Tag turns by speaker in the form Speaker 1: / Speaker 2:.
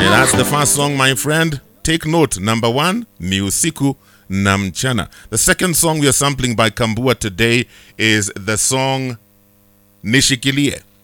Speaker 1: That's the first song, my friend. Take note. Number 1, ni usiku na mchana. The second song we are sampling by Kambua today is the song Nishikilie.